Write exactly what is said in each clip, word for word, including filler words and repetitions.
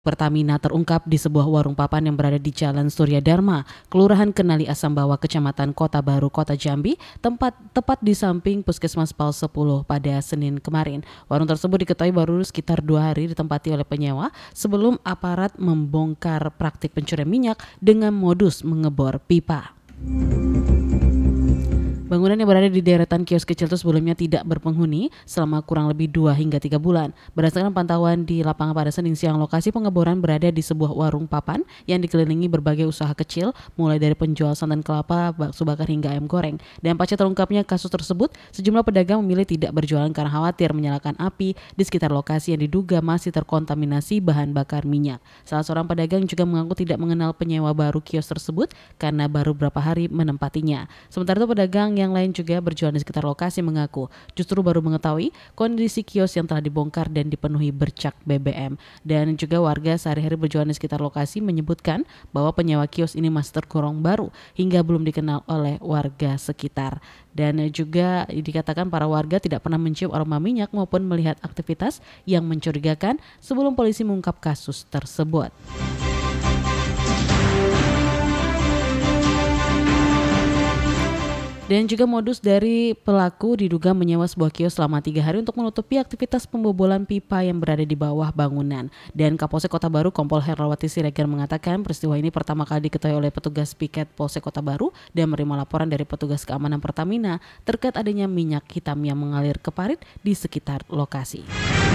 Pertamina terungkap di sebuah warung papan yang berada di Jalan Surya Dharma, Kelurahan Kenali Asambawa, Kecamatan Kota Baru, Kota Jambi, tempat tepat di samping Puskesmas Pal sepuluh pada Senin kemarin. Warung tersebut diketahui baru sekitar dua hari ditempati oleh penyewa sebelum aparat membongkar praktik pencurian minyak dengan modus mengebor pipa. Bangunan yang berada di deretan kios kecil itu sebelumnya tidak berpenghuni selama kurang lebih dua hingga tiga bulan. Berdasarkan pantauan di lapangan pada Senin siang, lokasi pengeboran berada di sebuah warung papan yang dikelilingi berbagai usaha kecil, mulai dari penjual santan kelapa, bakso bakar hingga ayam goreng. Dan pasca terungkapnya kasus tersebut, sejumlah pedagang memilih tidak berjualan karena khawatir menyalakan api di sekitar lokasi yang diduga masih terkontaminasi bahan bakar minyak. Salah seorang pedagang juga mengaku tidak mengenal penyewa baru kios tersebut karena baru beberapa hari menempatinya. Sementara itu pedagang yang lain juga berjualan di sekitar lokasi mengaku justru baru mengetahui kondisi kios yang telah dibongkar dan dipenuhi bercak B B M. Dan juga warga sehari-hari berjualan di sekitar lokasi menyebutkan bahwa penyewa kios ini masih tergolong baru hingga belum dikenal oleh warga sekitar. Dan juga dikatakan para warga tidak pernah mencium aroma minyak maupun melihat aktivitas yang mencurigakan sebelum polisi mengungkap kasus tersebut. Dan juga modus dari pelaku diduga menyewa sebuah kios selama tiga hari untuk menutupi aktivitas pembobolan pipa yang berada di bawah bangunan. Dan Kapolsek Kota Baru Kompol Herlawati Siregar mengatakan peristiwa ini pertama kali diketahui oleh petugas piket Polsek Kota Baru dan menerima laporan dari petugas keamanan Pertamina terkait adanya minyak hitam yang mengalir ke parit di sekitar lokasi.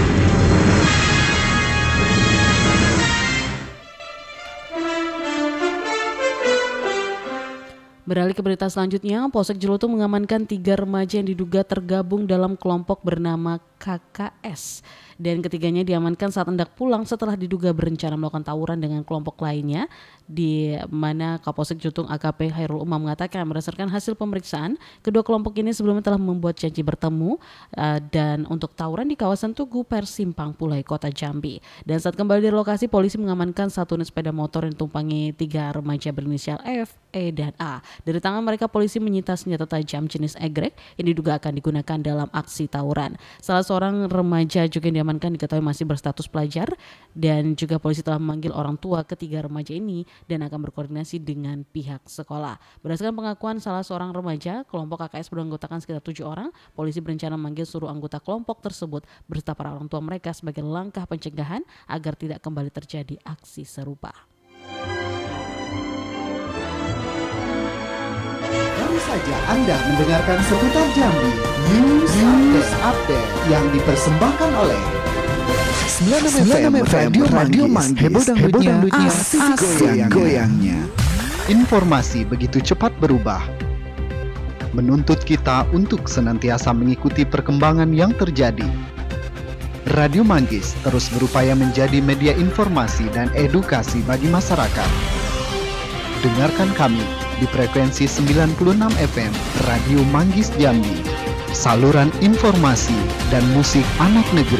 Beralih ke berita selanjutnya, Polsek Jelutung mengamankan tiga remaja yang diduga tergabung dalam kelompok bernama K K S. Dan ketiganya diamankan saat hendak pulang setelah diduga berencana melakukan tawuran dengan kelompok lainnya, di mana Kapolsek Jelutung A K P Hairul Umam mengatakan berdasarkan hasil pemeriksaan, kedua kelompok ini sebelumnya telah membuat janji bertemu uh, dan untuk tawuran di kawasan Tugu Persimpang Pulai, Kota Jambi. Dan saat kembali dari lokasi, polisi mengamankan satu unit sepeda motor yang ditumpangi tiga remaja berinisial F, E, dan A. Dari tangan mereka, polisi menyita senjata tajam jenis egrek yang diduga akan digunakan dalam aksi tawuran. Salah seorang remaja juga yang diamankan diketahui masih berstatus pelajar, dan juga polisi telah memanggil orang tua ketiga remaja ini dan akan berkoordinasi dengan pihak sekolah. Berdasarkan pengakuan salah seorang remaja, kelompok K K S beranggotakan sekitar tujuh orang. Polisi berencana memanggil seluruh anggota kelompok tersebut beserta para orang tua mereka sebagai langkah pencegahan agar tidak kembali terjadi aksi serupa. Baru saja Anda mendengarkan seputar Jambi News, News Update, Update yang dipersembahkan oleh sembilan puluh enam F M Radio Manggis, heboh dangdutnya, asik, asik goyangnya. Informasi begitu cepat berubah, menuntut kita untuk senantiasa mengikuti perkembangan yang terjadi. Radio Manggis terus berupaya menjadi media informasi dan edukasi bagi masyarakat. Dengarkan kami di frekuensi sembilan puluh enam F M Radio Manggis Jambi, saluran informasi dan musik anak negeri.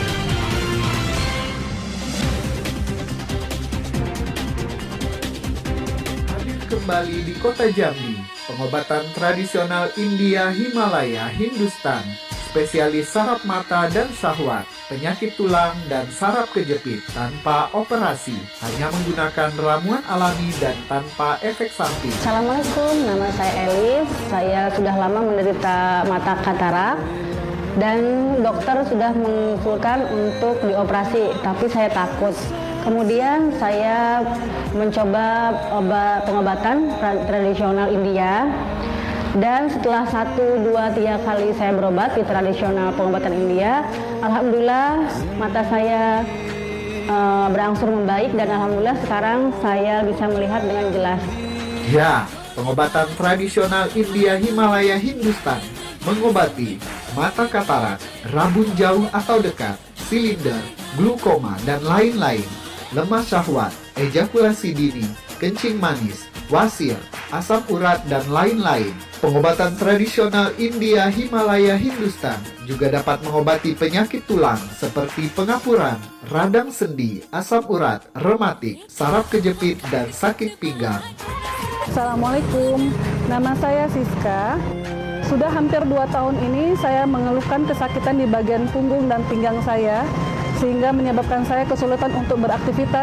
Hadir kembali di Kota Jambi, pengobatan tradisional India, Himalaya, Hindustan, spesialis saraf mata dan syahwat, penyakit tulang dan saraf kejepit tanpa operasi, hanya menggunakan ramuan alami dan tanpa efek samping. Assalamualaikum, nama saya Elis. Saya sudah lama menderita mata katarak dan dokter sudah mengusulkan untuk dioperasi, tapi saya takut. Kemudian saya mencoba obat pengobatan tradisional India. Dan setelah satu, dua, tiga kali saya berobat di tradisional pengobatan India, alhamdulillah mata saya e, berangsur membaik dan alhamdulillah sekarang saya bisa melihat dengan jelas. Ya, pengobatan tradisional India, Himalaya, Hindustan mengobati mata katarak, rabun jauh atau dekat, silinder, glukoma, dan lain-lain, lemah syahwat, ejakulasi dini, kencing manis, wasir, asam urat, dan lain-lain. Pengobatan tradisional India, Himalaya, Hindustan juga dapat mengobati penyakit tulang seperti pengapuran, radang sendi, asam urat, rematik, saraf kejepit, dan sakit pinggang. Assalamualaikum, nama saya Siska. Sudah hampir dua tahun ini saya mengeluhkan kesakitan di bagian punggung dan pinggang saya. sehingga menyebabkan saya kesulitan untuk beraktivitas